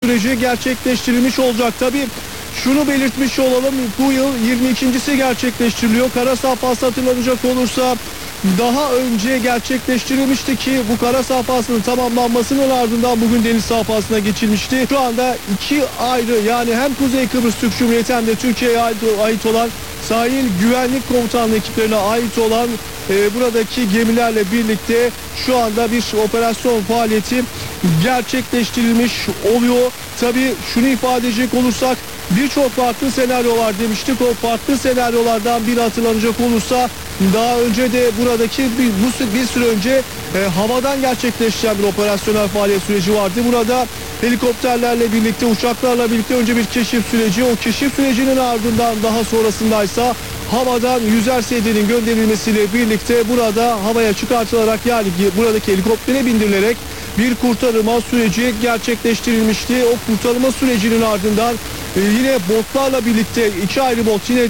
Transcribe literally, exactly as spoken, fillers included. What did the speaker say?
süreci gerçekleştirilmiş olacak. Tabii şunu belirtmiş olalım, bu yıl yirmi ikincisi gerçekleştiriliyor. Kara safhası hatırlanacak olursa daha önce gerçekleştirilmişti ki bu kara safhasının tamamlanmasının ardından bugün deniz safhasına geçilmişti. Şu anda iki ayrı, yani hem Kuzey Kıbrıs Türk Cumhuriyeti hem de Türkiye'ye ait olan sahil güvenlik komutanlığı ekiplerine ait olan e, buradaki gemilerle birlikte şu anda bir operasyon faaliyeti gerçekleştirilmiş oluyor. Tabii şunu ifade edecek olursak birçok farklı senaryo var demiştik. O farklı senaryolardan biri hatırlanacak olursa daha önce de buradaki bir, bu, bir süre önce e, havadan gerçekleşen bir operasyonel faaliyet süreci vardı. Burada helikopterlerle birlikte, uçaklarla birlikte önce bir keşif süreci, o keşif sürecinin ardından daha sonrasındaysa havadan yüzer seyirinin gönderilmesiyle birlikte burada havaya çıkartılarak, yani buradaki helikoptere bindirilerek bir kurtarma süreci gerçekleştirilmişti. O kurtarma sürecinin ardından e, yine botlarla birlikte iki ayrı bot yine